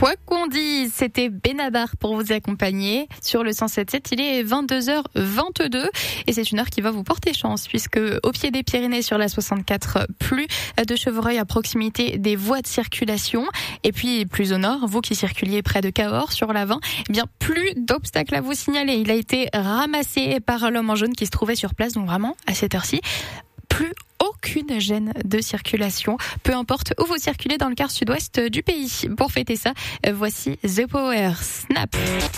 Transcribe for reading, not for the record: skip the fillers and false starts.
Quoi qu'on dise, c'était Benabar pour vous accompagner sur le 107.7. Il est 22h22 et c'est une heure qui va vous porter chance puisque au pied des Pyrénées sur la 64, plus de chevreuils à proximité des voies de circulation. Et puis plus au nord, vous qui circuliez près de Cahors sur la 20, eh bien plus d'obstacles à vous signaler. Il a été ramassé par l'homme en jaune qui se trouvait sur place, donc vraiment à cette heure-ci, plus aucune gêne de circulation, peu importe où vous circulez dans le quart sud-ouest du pays. Pour fêter ça, voici The Power Snap.